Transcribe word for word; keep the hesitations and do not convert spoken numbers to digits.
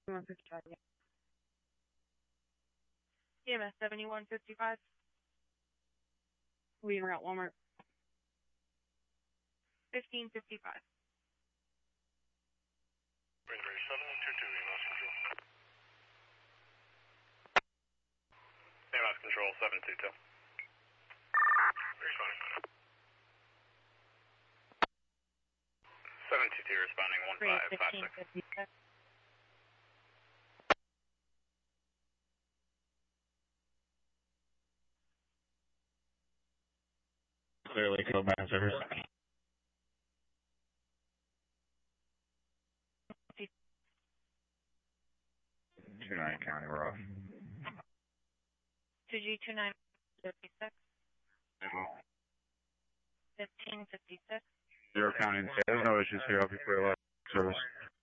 one fifty-five, yeah. E M S seventy-one fifty-five. We en route Walmart. fifteen fifty-five. Rainbury seven two two, E M S control. E M S control seven two two. Responding. seven two two responding one five five six. fifteen fifty-six. Clearly, go back service. two nine County, we're off. two G two nine fifty-six. fifteen fifty-six. Zero County, there's no issues here. I'll be clear left service.